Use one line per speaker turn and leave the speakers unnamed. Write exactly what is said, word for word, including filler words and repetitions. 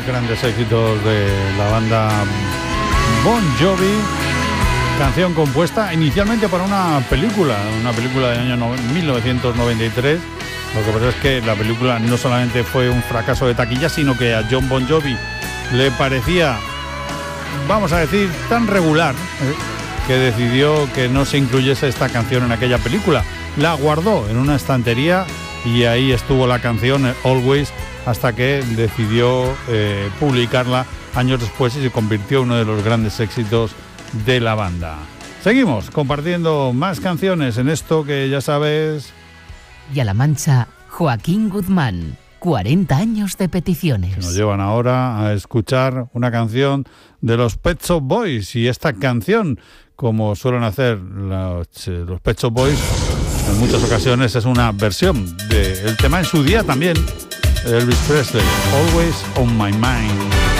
grandes éxitos de la banda Bon Jovi, canción compuesta inicialmente para una película, una película del año mil novecientos noventa y tres. Lo que pasa es que la película no solamente fue un fracaso de taquilla, sino que a John Bon Jovi le parecía, vamos a decir, tan regular, ¿eh?, que decidió que no se incluyese esta canción en aquella película. La guardó en una estantería y ahí estuvo la canción Always hasta que decidió eh, publicarla años después y se convirtió en uno de los grandes éxitos de la banda. Seguimos compartiendo más canciones en esto que ya sabes.
Y a la Mancha, Joaquín Guzmán, cuarenta años de peticiones.
Que nos llevan ahora a escuchar una canción de los Pet Shop Boys. Y esta canción, como suelen hacer los, los Pet Shop Boys, en muchas ocasiones es una versión del tema en su día también, Elvis Presley, Always on My Mind.